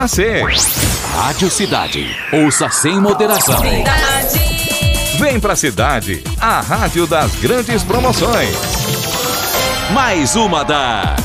C. Rádio Cidade. Ouça sem moderação. Vem pra Cidade, a rádio das grandes promoções. Mais uma da